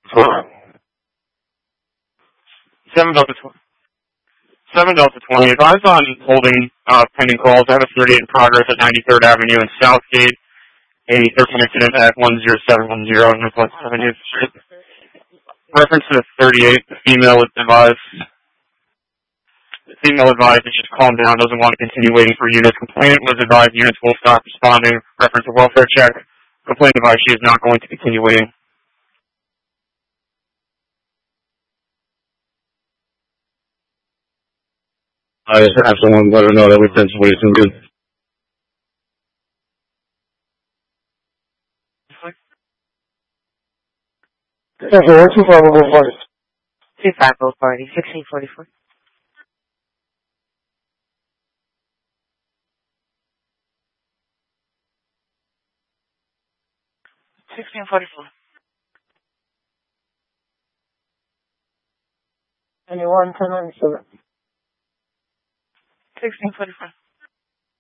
7 Delta 20. 7 Delta 20. Advised on holding pending calls. I have a 38 in progress at 93rd Avenue in Southgate. A 13 incident at 10710 Northwest Avenue. Reference to the 38, the female advised. The female advised that she's calmed down, doesn't want to continue waiting for units. Complainant was advised units will stop responding. Reference to welfare check. Complainant advised she is not going to continue waiting. I just have someone let her know that we've been somebody some good. Yeah, so what's the probable party? 250 party, 1644. Anyone, 1097. 1644.